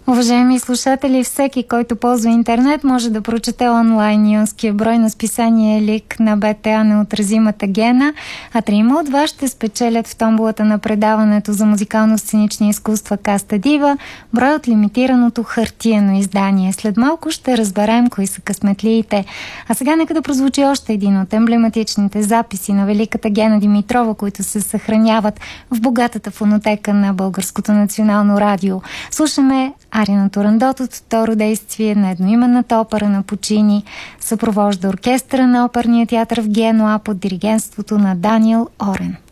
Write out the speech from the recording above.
Уважаеми слушатели, всеки, който ползва интернет, може да прочете онлайн юнския брой на списание Лик на БТА Неотразимата гена, а 3 от вас ще спечелят в томболата на предаването за музикално-сценични изкуства Каста Дива брой от лимитираното хартиено издание. След малко ще разберем кои са късметлиите. А сега нека да прозвучи още един от емблематичните записи на великата Гена Димитрова, които се съхраняват в богатата фонотека на Българското национално радио. Слушаме ария на Турандот от второ действие на едноименната опера на Пучини, съпровожда оркестъра на оперния театър в Генуа под диригентството на Даниел Орен.